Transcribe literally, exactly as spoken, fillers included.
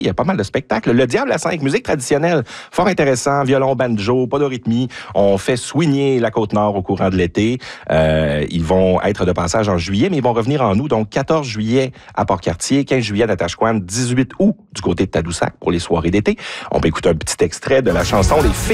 Il y a pas mal de spectacles. Le Diable à cinq, musique traditionnelle, fort intéressant, violon, banjo, pas de rythmie. On fait swinguer la Côte-Nord au courant de l'été. Euh, ils vont être de passage en juillet, mais ils vont revenir en août. Donc, quatorze juillet à Port-Cartier, quinze juillet à Natashquan, dix-huit août du côté de Tadoussac pour les soirées d'été. On peut écouter un petit extrait de la chanson Les Filles